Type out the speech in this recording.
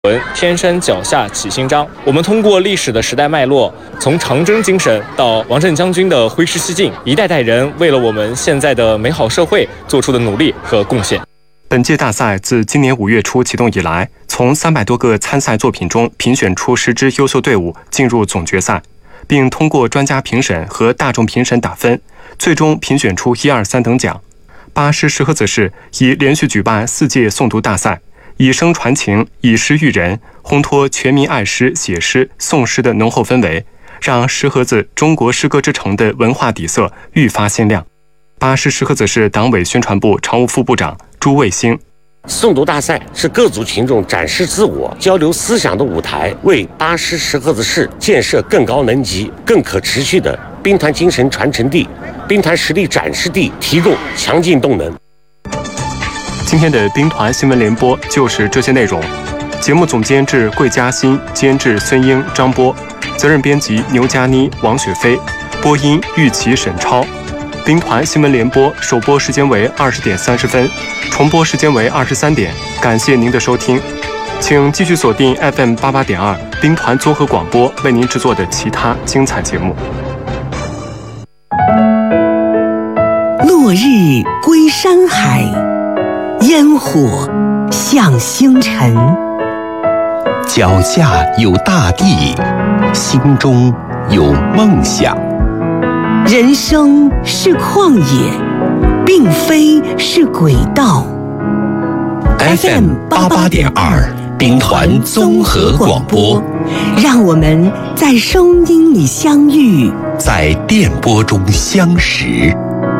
天山脚下起新章。我们通过历史的时代脉络，从长征精神到王震将军的挥师西进，一代代人为了我们现在的美好社会做出的努力和贡献。 本届大赛自今年5月初启动以来，从300多个参赛作品中评选出10支优秀队伍进入总决赛，并通过专家评审和大众评审打分，最终评选出1、2、3等奖。巴师石河子市已连续举办4届诵读大赛，以声传情，以诗育人，烘托全民爱诗、写诗、诵诗的浓厚氛围，让石河子中国诗歌之城的文化底色愈发鲜亮。巴师石河子市党委宣传部常务副部长朱卫星： 诵读大赛是各族群众展示自我、交流思想的舞台，为巴师石河子市建设更高能级、更可持续的兵团精神传承地、兵团实力展示地提供强劲动能。 今天的兵团新闻联播就是这些内容。节目总监制桂嘉欣，监制孙英、张波，责任编辑牛佳妮、王雪飞，播音玉琪、沈超。兵团新闻联播首播时间为20点30分，重播时间为23点。感谢您的收听，请继续锁定 FM 88.2兵团综合广播为您制作的其他精彩节目。 落日归山海，烟火向星辰。 脚下有大地，心中有梦想。 人生是旷野，并非是轨道。 FM 88.2兵团综合广播， 让我们在声音里相遇， 在电波中相识。